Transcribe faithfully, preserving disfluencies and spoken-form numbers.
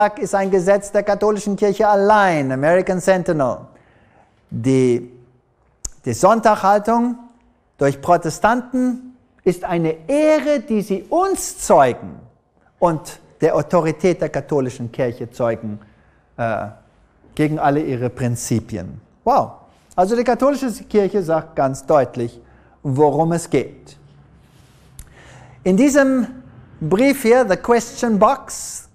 ist ein Gesetz der katholischen Kirche allein, American Sentinel. Die, die Sonntaghaltung durch Protestanten ist eine Ehre, die sie uns zeugen und der Autorität der katholischen Kirche zeugen äh, gegen alle ihre Prinzipien. Wow! Also die katholische Kirche sagt ganz deutlich, worum es geht. In diesem Brief hier, The Question Box,